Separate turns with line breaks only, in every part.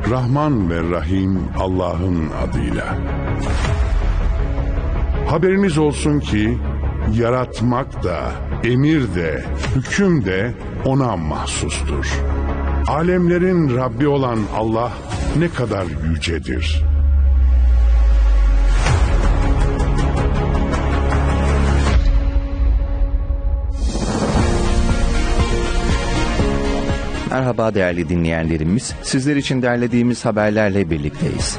Rahman ve Rahim Allah'ın adıyla. Haberiniz olsun ki yaratmak da, emir de, hüküm de ona mahsustur. Alemlerin Rabbi olan Allah ne kadar yücedir.
Merhaba değerli dinleyenlerimiz, sizler için derlediğimiz haberlerle birlikteyiz.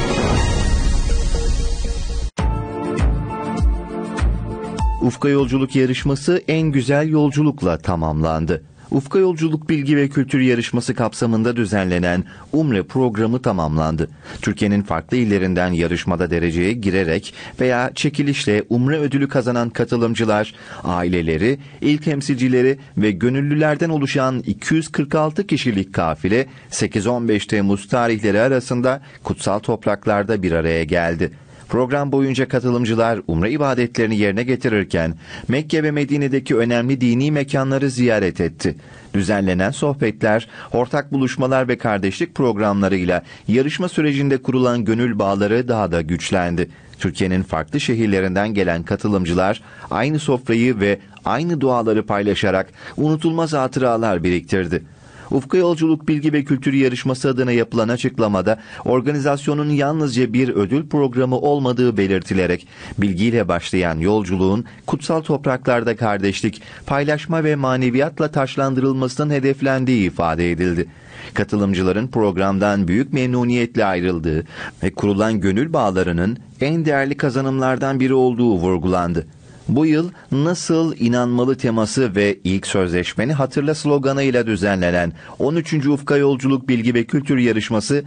Ufka Yolculuk yarışması en güzel yolculukla tamamlandı. Ufka Yolculuk Bilgi ve Kültür Yarışması kapsamında düzenlenen Umre programı tamamlandı. Türkiye'nin farklı illerinden yarışmada dereceye girerek veya çekilişle Umre ödülü kazanan katılımcılar, aileleri, il temsilcileri ve gönüllülerden oluşan 246 kişilik kafile 8-15 Temmuz tarihleri arasında kutsal topraklarda bir araya geldi. Program boyunca katılımcılar umre ibadetlerini yerine getirirken Mekke ve Medine'deki önemli dini mekanları ziyaret etti. Düzenlenen sohbetler, ortak buluşmalar ve kardeşlik programlarıyla yarışma sürecinde kurulan gönül bağları daha da güçlendi. Türkiye'nin farklı şehirlerinden gelen katılımcılar aynı sofrayı ve aynı duaları paylaşarak unutulmaz hatıralar biriktirdi. Ufka Yolculuk Bilgi ve Kültür Yarışması adına yapılan açıklamada organizasyonun yalnızca bir ödül programı olmadığı belirtilerek bilgiyle başlayan yolculuğun kutsal topraklarda kardeşlik, paylaşma ve maneviyatla taşlandırılmasının hedeflendiği ifade edildi. Katılımcıların programdan büyük memnuniyetle ayrıldığı ve kurulan gönül bağlarının en değerli kazanımlardan biri olduğu vurgulandı. Bu yıl Nasıl inanmalı teması ve ilk sözleşmeni hatırla sloganıyla düzenlenen 13. Ufka Yolculuk Bilgi ve Kültür Yarışması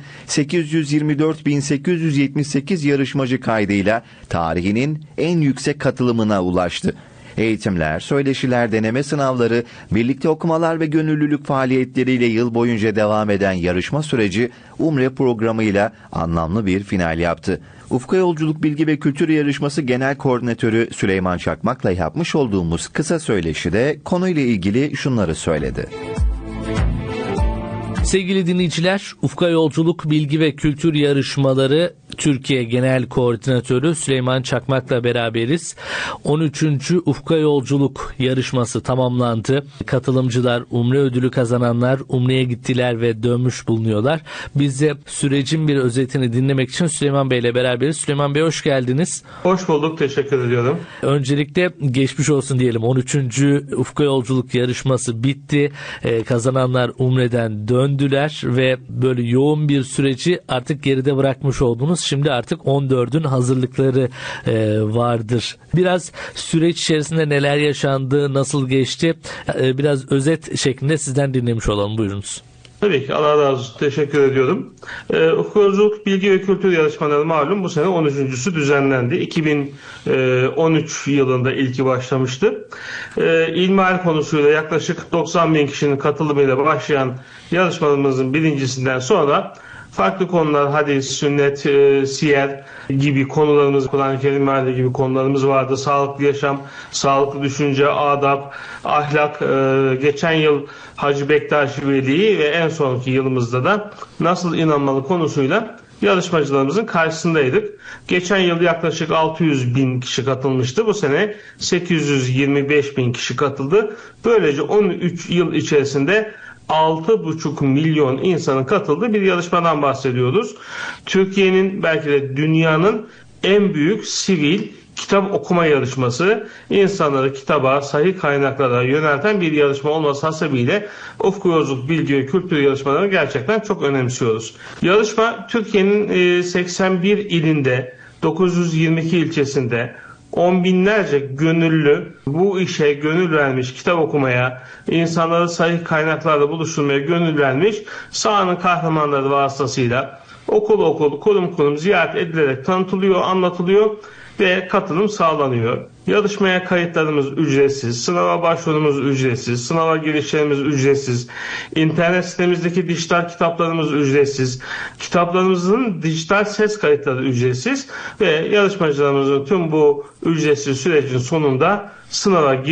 824.878 yarışmacı kaydıyla tarihinin en yüksek katılımına ulaştı. Eğitimler, söyleşiler, deneme sınavları, birlikte okumalar ve gönüllülük faaliyetleriyle yıl boyunca devam eden yarışma süreci Umre programıyla anlamlı bir final yaptı. Ufka Yolculuk Bilgi ve Kültür Yarışması Genel Koordinatörü Süleyman Çakmak'la yapmış olduğumuz kısa söyleşide konuyla ilgili şunları söyledi.
Sevgili dinleyiciler, Ufka Yolculuk Bilgi ve Kültür Yarışmaları Türkiye Genel Koordinatörü Süleyman Çakmak'la beraberiz. 13. Ufka Yolculuk yarışması tamamlandı. Katılımcılar, Umre ödülü kazananlar Umre'ye gittiler ve dönmüş bulunuyorlar. Biz de sürecin bir özetini dinlemek için Süleyman Bey ile beraberiz. Süleyman Bey hoş geldiniz.
Hoş bulduk, teşekkür ediyorum.
Öncelikle geçmiş olsun diyelim. 13. Ufka Yolculuk yarışması bitti. Kazananlar Umre'den döndüler ve böyle yoğun bir süreci artık geride bırakmış oldunuz. Şimdi artık 14'ün hazırlıkları vardır. Biraz süreç içerisinde neler yaşandı, nasıl geçti? Biraz özet şeklinde sizden dinlemiş olalım. Buyurunuz.
Tabii ki, Allah razı olsun. Teşekkür ediyorum. Ufka Yolculuk Bilgi ve Kültür Yarışmaları malum bu sene 13.sü düzenlendi. 2013 yılında ilki başlamıştı. İlmihal konusuyla yaklaşık 90.000 kişinin katılımıyla başlayan yarışmalarımızın birincisinden sonra farklı konular, hadis, sünnet, siyer gibi konularımız, Kur'an-ı Kerim meali gibi konularımız vardı. Sağlıklı yaşam, sağlıklı düşünce, adab, ahlak, geçen yıl Hacı Bektaş Veli ve en sonki yılımızda da nasıl inanmalı konusuyla yarışmacılarımızın karşısındaydık. Geçen yıl yaklaşık 600.000 kişi katılmıştı. Bu sene 825.000 kişi katıldı. Böylece 13 yıl içerisinde 6,5 milyon insanın katıldığı bir yarışmadan bahsediyoruz. Türkiye'nin, belki de dünyanın en büyük sivil kitap okuma yarışması, insanları kitaba, sahih kaynaklara yönelten bir yarışma olması hasebiyle Ufka Yolculuk Bilgi ve Kültür yarışmalarını gerçekten çok önemsiyoruz. Yarışma Türkiye'nin 81 ilinde, 922 ilçesinde, on binlerce gönüllü bu işe gönül vermiş, kitap okumaya, insanları sahih kaynaklarla buluşturmaya gönül vermiş, sahanın kahramanları vasıtasıyla okul, kurum ziyaret edilerek tanıtılıyor, anlatılıyor ve katılım sağlanıyor. Yarışmaya kayıtlarımız ücretsiz, sınava başvurumuz ücretsiz, sınava girişlerimiz ücretsiz, internet sitemizdeki dijital kitaplarımız ücretsiz, kitaplarımızın dijital ses kayıtları ücretsiz ve yarışmacılarımızın tüm bu ücretsiz sürecin sonunda sınava